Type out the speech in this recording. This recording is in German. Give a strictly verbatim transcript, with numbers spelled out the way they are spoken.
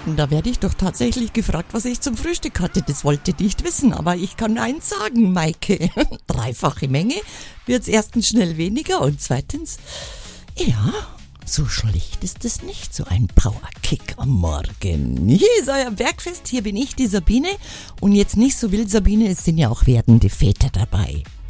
Da werde ich doch tatsächlich gefragt, was ich zum Frühstück hatte. Das wollte ich nicht wissen, aber ich kann eins sagen, Maike. Dreifache Menge wird's erstens schnell weniger und zweitens, ja, so schlecht ist es nicht, so ein Powerkick am Morgen. Hier ist euer Bergfest, hier bin ich, die Sabine. Und jetzt nicht so wild, Sabine, es sind ja auch werdende Väter dabei.